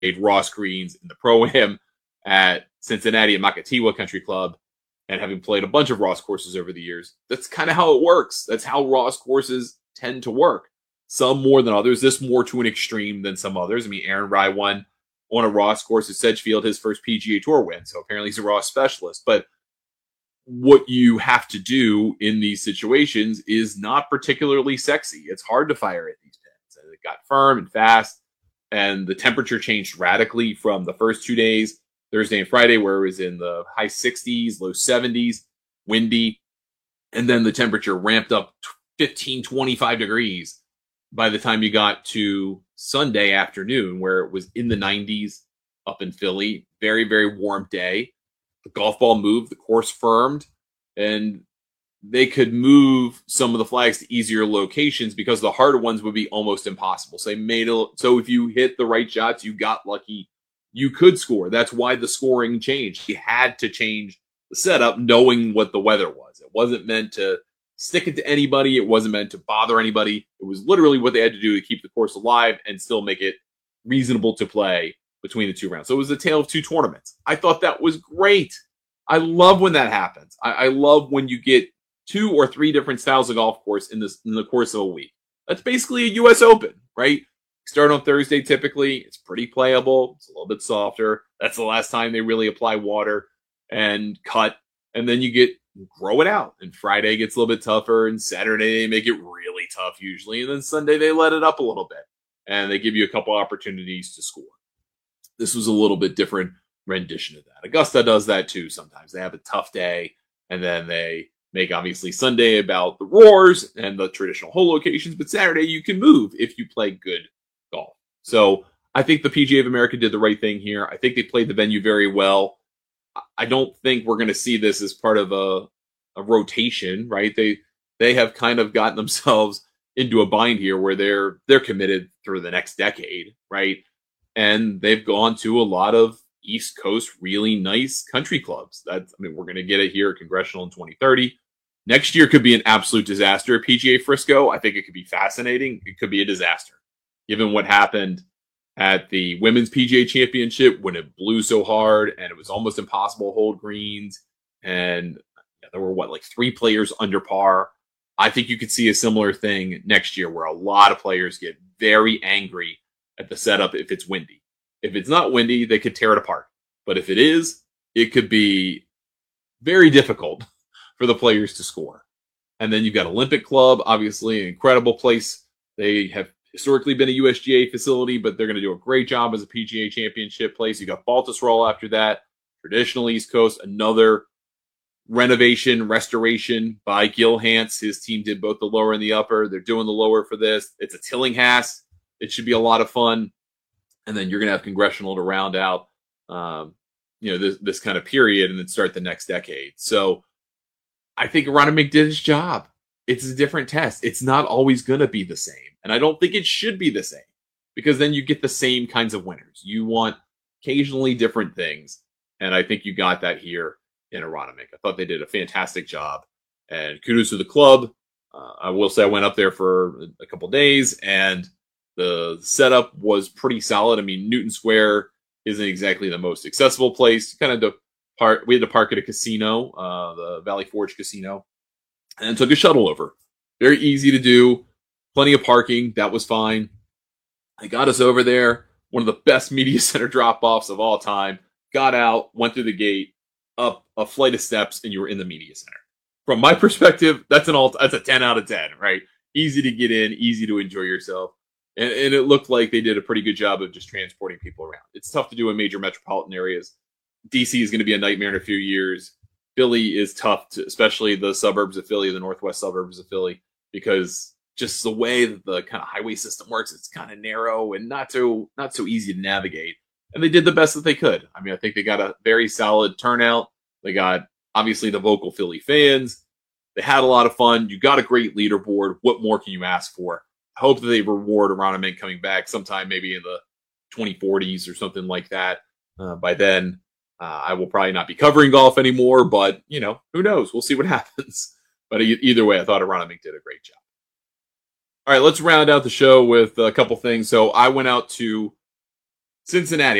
Ross Greens in the Pro-Am at Cincinnati at Makatiwa Country Club, and having played a bunch of Ross courses over the years, that's kind of how it works. That's how Ross courses tend to work. Some more than others. This more to an extreme than some others. I mean, Aaron Rai won on a Ross course at Sedgefield, his first PGA Tour win. So apparently he's a Ross specialist. But what you have to do in these situations is not particularly sexy. It's hard to fire at these pins. And it got firm and fast, and the temperature changed radically from the first 2 days, Thursday and Friday, where it was in the high 60s, low 70s, windy. And then the temperature ramped up 15, 25 degrees by the time you got to Sunday afternoon, where it was in the 90s up in Philly. Very, very warm day. The golf ball moved, the course firmed, and they could move some of the flags to easier locations because the harder ones would be almost impossible. So if you hit the right shots, you got lucky, you could score. That's why the scoring changed. You had to change the setup knowing what the weather was. It wasn't meant to stick it to anybody. It wasn't meant to bother anybody. It was literally what they had to do to keep the course alive and still make it reasonable to play between the two rounds. So it was a tale of two tournaments. I thought that was great. I love when that happens. I love when you get 2 or 3 different styles of golf course in the course of a week. That's basically a U.S. Open, right? Start on Thursday typically. It's pretty playable. It's a little bit softer. That's the last time they really apply water and cut. And then you grow it out. And Friday gets a little bit tougher. And Saturday they make it really tough usually. And then Sunday they let it up a little bit. And they give you a couple opportunities to score. This was a little bit different rendition of that. Augusta does that too sometimes. They have a tough day, and then they make obviously Sunday about the roars and the traditional hole locations, but Saturday you can move if you play good golf. So I think the PGA of America did the right thing here. I think they played the venue very well. I don't think we're going to see this as part of a rotation, right? They have kind of gotten themselves into a bind here where they're committed through the next decade, right? And they've gone to a lot of East Coast really nice country clubs. We're going to get it here at Congressional in 2030. Next year could be an absolute disaster at PGA Frisco. I think it could be fascinating. It could be a disaster, given what happened at the Women's PGA Championship when it blew so hard and it was almost impossible to hold greens. And there were 3 players under par. I think you could see a similar thing next year where a lot of players get very angry at the setup if it's windy. If it's not windy, they could tear it apart. But if it is, it could be very difficult for the players to score. And then you've got Olympic Club, obviously an incredible place. They have historically been a USGA facility, but they're going to do a great job as a PGA Championship place. You got Baltusrol after that, traditional East Coast, another renovation, restoration by Gil Hance. His team did both the lower and the upper. They're doing the lower for this. It's a Tillinghast. It should be a lot of fun. And then you're going to have Congressional to round out, this kind of period and then start the next decade. So I think Aronimink did his job. It's a different test. It's not always going to be the same. And I don't think it should be the same because then you get the same kinds of winners. You want occasionally different things. And I think you got that here in Aronimink. I thought they did a fantastic job. And kudos to the club. I will say I went up there for a couple days and the setup was pretty solid. I mean, Newton Square isn't exactly the most accessible place. We had to park at a casino, the Valley Forge Casino, and took a shuttle over. Very easy to do. Plenty of parking. That was fine. They got us over there. One of the best media center drop-offs of all time. Got out, went through the gate, up a flight of steps, and you were in the media center. From my perspective, that's a 10 out of 10, right? Easy to get in, easy to enjoy yourself. And it looked like they did a pretty good job of just transporting people around. It's tough to do in major metropolitan areas. DC is going to be a nightmare in a few years. Philly is tough, especially the suburbs of Philly, the northwest suburbs of Philly, because just the way that the kind of highway system works, it's kind of narrow and not so easy to navigate. And they did the best that they could. I mean, I think they got a very solid turnout. They got, obviously, the vocal Philly fans. They had a lot of fun. You got a great leaderboard. What more can you ask for? I hope that they reward Aronimink coming back sometime maybe in the 2040s or something like that. By then, I will probably not be covering golf anymore, but, who knows? We'll see what happens. But either way, I thought Aronimink did a great job. All right, let's round out the show with a couple things. So I went out to Cincinnati.